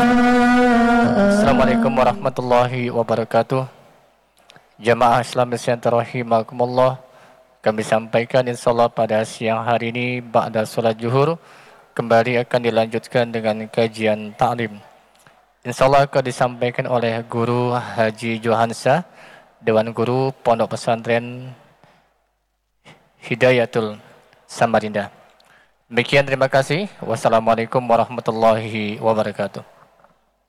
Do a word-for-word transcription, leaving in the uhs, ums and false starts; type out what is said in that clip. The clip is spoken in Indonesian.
Assalamualaikum warahmatullahi wabarakatuh. Jamaah Islam Center rahimakumullah. Kami sampaikan insyaallah pada siang hari ini ba'da salat zuhur kembali akan dilanjutkan dengan kajian ta'lim. Insyaallah akan disampaikan oleh Guru Haji Johansa, Dewan Guru Pondok Pesantren Hidayatul Samarinda. Demikian, terima kasih. Wassalamualaikum warahmatullahi wabarakatuh.